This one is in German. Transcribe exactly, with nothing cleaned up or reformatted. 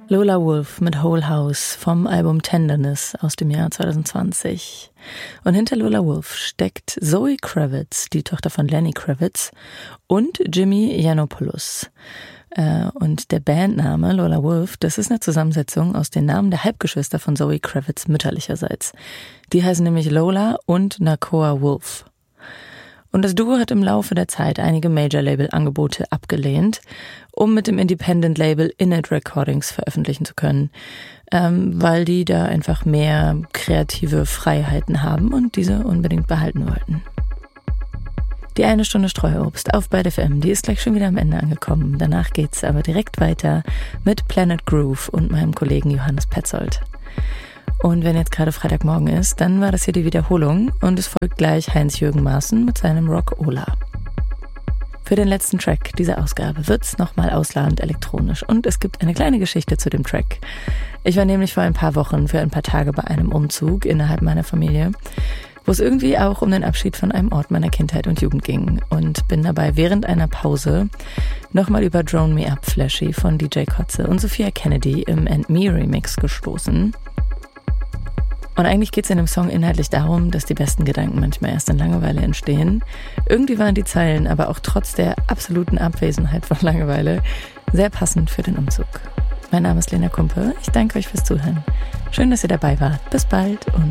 Lola Wolf mit Whole House vom Album Tenderness aus dem Jahr zwanzig zwanzig. Und hinter Lola Wolf steckt Zoe Kravitz, die Tochter von Lenny Kravitz, und Jimmy Yiannopoulos. Und der Bandname Lola Wolf, das ist eine Zusammensetzung aus den Namen der Halbgeschwister von Zoe Kravitz mütterlicherseits. Die heißen nämlich Lola und Nakoa Wolf. Und das Duo hat im Laufe der Zeit einige Major-Label-Angebote abgelehnt, um mit dem Independent-Label Init Recordings veröffentlichen zu können, ähm, weil die da einfach mehr kreative Freiheiten haben und diese unbedingt behalten wollten. Die eine Stunde Streuobst auf Byte F M, die ist gleich schon wieder am Ende angekommen. Danach geht's aber direkt weiter mit Planet Groove und meinem Kollegen Johannes Petzold. Und wenn jetzt gerade Freitagmorgen ist, dann war das hier die Wiederholung und es folgt gleich Heinz-Jürgen Maaßen mit seinem Rock Ola. Für den letzten Track dieser Ausgabe wird's nochmal ausladend elektronisch und es gibt eine kleine Geschichte zu dem Track. Ich war nämlich vor ein paar Wochen für ein paar Tage bei einem Umzug innerhalb meiner Familie, wo es irgendwie auch um den Abschied von einem Ort meiner Kindheit und Jugend ging und bin dabei während einer Pause nochmal über Drone Me Up Flashy von D J Kotze und Sophia Kennedy im And Me Remix gestoßen. Und eigentlich geht es in dem Song inhaltlich darum, dass die besten Gedanken manchmal erst in Langeweile entstehen. Irgendwie waren die Zeilen aber auch trotz der absoluten Abwesenheit von Langeweile sehr passend für den Umzug. Mein Name ist Lena Kumpe. Ich danke euch fürs Zuhören. Schön, dass ihr dabei wart. Bis bald und